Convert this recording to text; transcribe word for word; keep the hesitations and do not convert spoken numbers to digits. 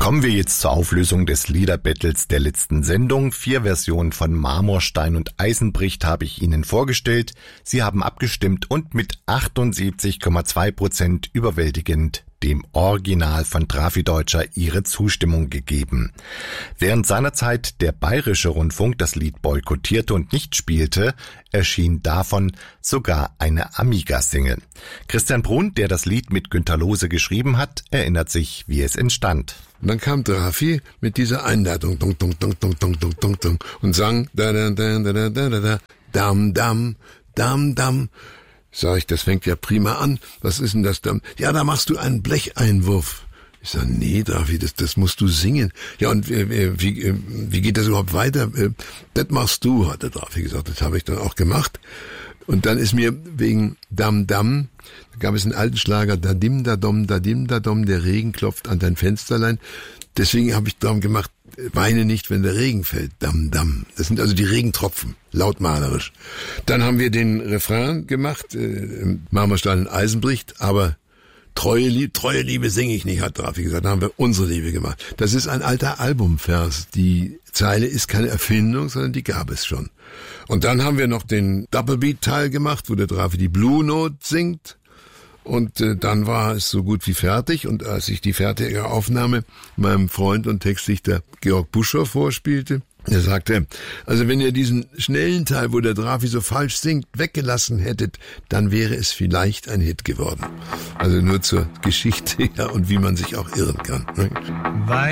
Kommen wir jetzt zur Auflösung des Liederbattles der letzten Sendung. Vier Versionen von Marmorstein und Eisenbricht habe ich Ihnen vorgestellt. Sie haben abgestimmt und mit achtundsiebzig Komma zwei Prozent überwältigend dem Original von Trafideutscher ihre Zustimmung gegeben. Während seinerzeit der Bayerische Rundfunk das Lied boykottierte und nicht spielte, erschien davon sogar eine Amiga-Single. Christian Brun, der das Lied mit Günter Lose geschrieben hat, erinnert sich, wie es entstand. Und dann kam Drafi mit dieser Einleitung dun, dun, dun, dun, dun, dun, dun, dun, und sang da da da da da da da dam dam dam dam. Sag ich, das fängt ja prima an. Was ist denn das dann? Ja, da machst du einen Blecheinwurf. Ich sag, nee, Drafi, das, das musst du singen. Ja, und äh, wie, äh, wie geht das überhaupt weiter? Äh, das machst du, hat der Drafi gesagt. Das habe ich dann auch gemacht. Und dann ist mir wegen Dam Dam, da gab es einen alten Schlager, da dim da dom, da dim da dom, der Regen klopft an dein Fensterlein. Deswegen habe ich darum gemacht, weine nicht, wenn der Regen fällt. Dam Dam. Das sind also die Regentropfen, lautmalerisch. Dann haben wir den Refrain gemacht, äh, Marmorstein und Eisenbricht, aber treue Liebe, treue Liebe singe ich nicht, hat Drafi gesagt. Dann haben wir unsere Liebe gemacht. Das ist ein alter Albumvers. Die Zeile ist keine Erfindung, sondern die gab es schon. Und dann haben wir noch den Doublebeat-Teil gemacht, wo der Drafi die Blue Note singt. Und äh, dann war es so gut wie fertig. Und als ich die fertige Aufnahme meinem Freund und Textdichter Georg Buschow vorspielte, er sagte, also wenn ihr diesen schnellen Teil, wo der Drafi so falsch singt, weggelassen hättet, dann wäre es vielleicht ein Hit geworden. Also nur zur Geschichte, ja, und wie man sich auch irren kann. Ne?